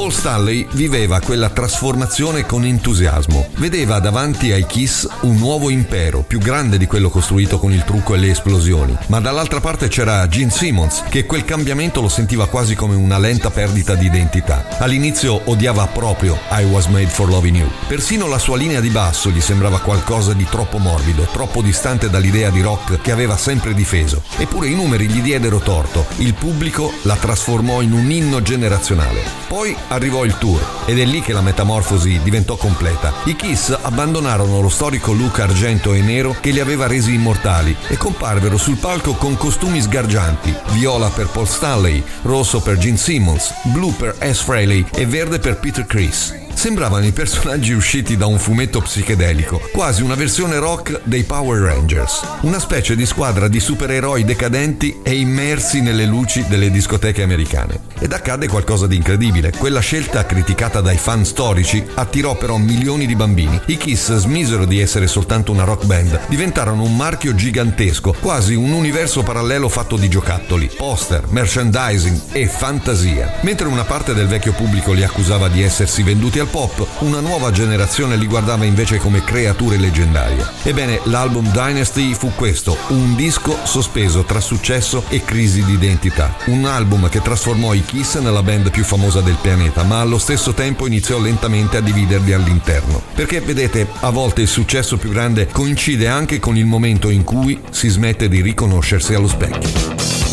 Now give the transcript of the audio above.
Paul Stanley viveva quella trasformazione con entusiasmo. Vedeva davanti ai Kiss un nuovo impero, più grande di quello costruito con il trucco e le esplosioni. Ma dall'altra parte c'era Gene Simmons, che quel cambiamento lo sentiva quasi come una lenta perdita di identità. All'inizio odiava proprio I Was Made for Loving You. Persino la sua linea di basso gli sembrava qualcosa di troppo morbido, troppo distante dall'idea di rock che aveva sempre difeso. Eppure i numeri gli diedero torto. Il pubblico la trasformò in un inno generazionale. Poi arrivò il tour ed è lì che la metamorfosi diventò completa. I Kiss abbandonarono lo storico look argento e nero che li aveva resi immortali e comparvero sul palco con costumi sgargianti: viola per Paul Stanley, rosso per Gene Simmons, blu per Ace Frehley e verde per Peter Criss. Sembravano i personaggi usciti da un fumetto psichedelico, quasi una versione rock dei Power Rangers, una specie di squadra di supereroi decadenti e immersi nelle luci delle discoteche americane. Ed accadde qualcosa di incredibile. Quella scelta criticata dai fan storici attirò però milioni di bambini. I Kiss smisero di essere soltanto una rock band, diventarono un marchio gigantesco, quasi un universo parallelo fatto di giocattoli, poster, merchandising e fantasia. Mentre una parte del vecchio pubblico li accusava di essersi venduti al pop, una nuova generazione li guardava invece come creature leggendarie. Ebbene, l'album Dynasty fu questo, un disco sospeso tra successo e crisi di identità. Un album che trasformò i Kiss nella band più famosa del pianeta, ma allo stesso tempo iniziò lentamente a dividerli all'interno. Perché, vedete, a volte il successo più grande coincide anche con il momento in cui si smette di riconoscersi allo specchio.